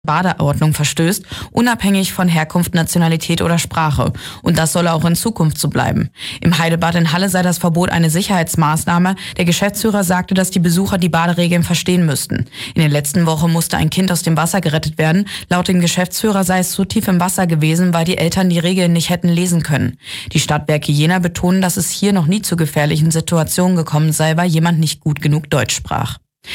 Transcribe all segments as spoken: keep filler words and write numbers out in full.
Badeordnung verstößt, unabhängig von Herkunft, Nationalität oder Sprache. Und das solle auch in Zukunft so bleiben. Im Heidebad in Halle sei das Verbot eine Sicherheitsmaßnahme. Der Geschäftsführer sagte, dass die Besucher die Baderegeln verstehen müssten. In der letzten Woche musste ein Kind aus dem Wasser gerettet werden. Laut dem Geschäftsführer sei es so tief im Wasser gewesen, weil die Eltern die Regeln nicht hätten lesen können. Die Stadtwerke Jena betonen, dass es hier noch nie zu gefährlichen Situationen gekommen sei, weil jemand nicht gut genug Deutsch sprach.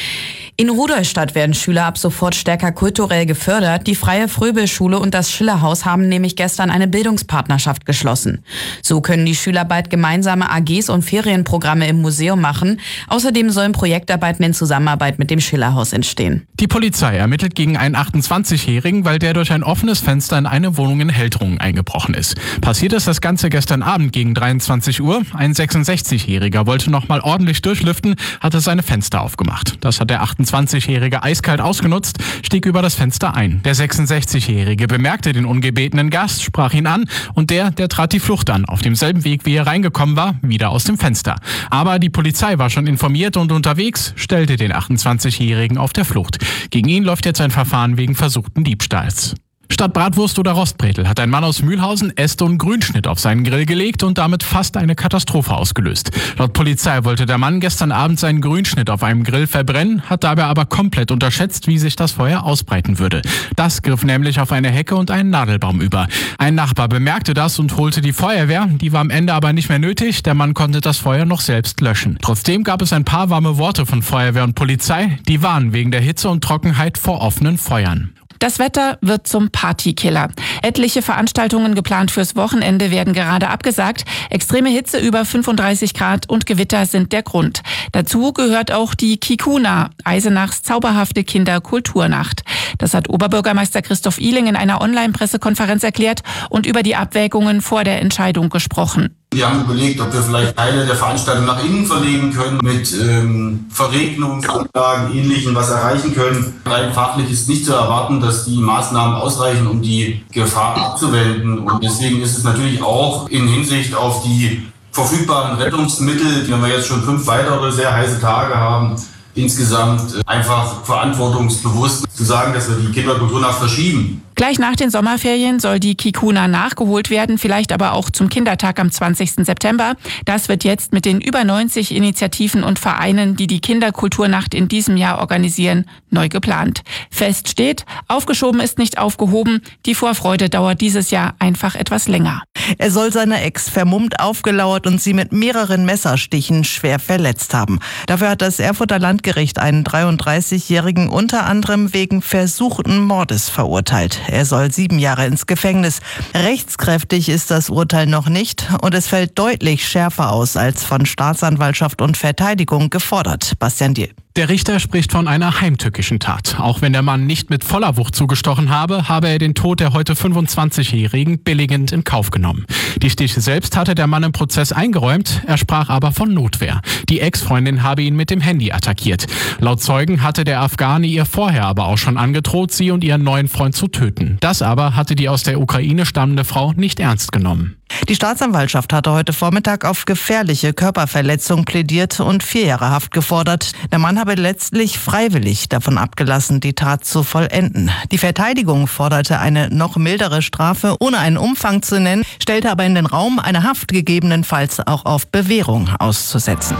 In Rudolstadt werden Schüler ab sofort stärker kulturell gefördert. Die Freie Fröbelschule und das Schillerhaus haben nämlich gestern eine Bildungspartnerschaft geschlossen. So können die Schüler bald gemeinsame A Gs und Ferienprogramme im Museum machen. Außerdem sollen Projektarbeiten in Zusammenarbeit mit dem Schillerhaus entstehen. Die Polizei ermittelt gegen einen achtundzwanzigjährigen, weil der durch ein offenes Fenster in eine Wohnung in Heldrungen eingebrochen ist. Passiert ist das Ganze gestern Abend gegen dreiundzwanzig Uhr. Ein sechsundsechzigjähriger wollte noch mal ordentlich durchlüften, hatte seine Fenster aufgemacht. Das hat der achtundzwanzigjährige eiskalt ausgenutzt, stieg über das Fenster ein. Der sechsundsechzigjährige bemerkte den ungebetenen Gast, sprach ihn an und der, der trat die Flucht an. Auf demselben Weg, wie er reingekommen war, wieder aus dem Fenster. Aber die Polizei war schon informiert und unterwegs, stellte den achtundzwanzigjährigen auf der Flucht. Gegen ihn läuft jetzt ein Verfahren wegen versuchten Diebstahls. Statt Bratwurst oder Rostbretel hat ein Mann aus Mühlhausen Äste und Grünschnitt auf seinen Grill gelegt und damit fast eine Katastrophe ausgelöst. Laut Polizei wollte der Mann gestern Abend seinen Grünschnitt auf einem Grill verbrennen, hat dabei aber komplett unterschätzt, wie sich das Feuer ausbreiten würde. Das griff nämlich auf eine Hecke und einen Nadelbaum über. Ein Nachbar bemerkte das und holte die Feuerwehr, die war am Ende aber nicht mehr nötig, der Mann konnte das Feuer noch selbst löschen. Trotzdem gab es ein paar warme Worte von Feuerwehr und Polizei, die warnen wegen der Hitze und Trockenheit vor offenen Feuern. Das Wetter wird zum Partykiller. Etliche Veranstaltungen geplant fürs Wochenende werden gerade abgesagt. Extreme Hitze über fünfunddreißig Grad und Gewitter sind der Grund. Dazu gehört auch die Kikuna, Eisenachs zauberhafte Kinderkulturnacht. Das hat Oberbürgermeister Christoph Ihling in einer Online-Pressekonferenz erklärt und über die Abwägungen vor der Entscheidung gesprochen. Wir haben überlegt, ob wir vielleicht Teile der Veranstaltung nach innen verlegen können, mit ähm, Verregnungsanlagen, Ähnlichem, was erreichen können. Rein fachlich ist nicht zu erwarten, dass die Maßnahmen ausreichen, um die Gefahr abzuwenden. Und deswegen ist es natürlich auch in Hinsicht auf die verfügbaren Rettungsmittel, wenn wir jetzt schon fünf weitere sehr heiße Tage haben, insgesamt einfach verantwortungsbewusst zu sagen, dass wir die Kinderkulturnacht verschieben. Gleich nach den Sommerferien soll die Kikuna nachgeholt werden, vielleicht aber auch zum Kindertag am zwanzigsten September. Das wird jetzt mit den über neunzig Initiativen und Vereinen, die die Kinderkulturnacht in diesem Jahr organisieren, neu geplant. Fest steht, aufgeschoben ist nicht aufgehoben. Die Vorfreude dauert dieses Jahr einfach etwas länger. Er soll seine Ex vermummt aufgelauert und sie mit mehreren Messerstichen schwer verletzt haben. Dafür hat das Erfurter Landgericht einen dreiunddreißigjährigen unter anderem wegen versuchten Mordes verurteilt. Er soll sieben Jahre ins Gefängnis. Rechtskräftig ist das Urteil noch nicht und es fällt deutlich schärfer aus als von Staatsanwaltschaft und Verteidigung gefordert. Bastian Diel. Der Richter spricht von einer heimtückischen Tat. Auch wenn der Mann nicht mit voller Wucht zugestochen habe, habe er den Tod der heute fünfundzwanzigjährigen billigend in Kauf genommen. Die Stiche selbst hatte der Mann im Prozess eingeräumt, er sprach aber von Notwehr. Die Ex-Freundin habe ihn mit dem Handy attackiert. Laut Zeugen hatte der Afghane ihr vorher aber auch schon angedroht, sie und ihren neuen Freund zu töten. Das aber hatte die aus der Ukraine stammende Frau nicht ernst genommen. Die Staatsanwaltschaft hatte heute Vormittag auf gefährliche Körperverletzung plädiert und vier Jahre Haft gefordert. Der Mann habe letztlich freiwillig davon abgelassen, die Tat zu vollenden. Die Verteidigung forderte eine noch mildere Strafe, ohne einen Umfang zu nennen, stellte aber in den Raum, eine Haft gegebenenfalls auch auf Bewährung auszusetzen.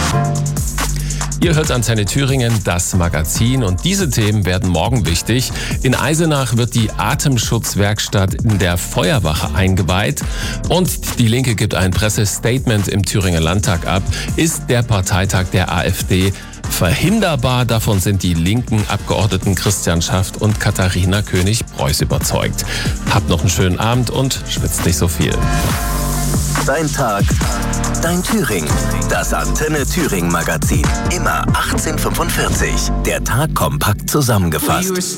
Ihr hört Antenne Thüringen, das Magazin, und diese Themen werden morgen wichtig. In Eisenach wird die Atemschutzwerkstatt in der Feuerwache eingeweiht und die Linke gibt ein Pressestatement im Thüringer Landtag ab. Ist der Parteitag der AfD verhinderbar? Davon sind die linken Abgeordneten Christian Schaft und Katharina König-Preuß überzeugt. Habt noch einen schönen Abend und schwitzt nicht so viel. Dein Tag, dein Thüringen. Das Antenne Thüringen Magazin. Immer achtzehn Uhr fünfundvierzig. Der Tag kompakt zusammengefasst.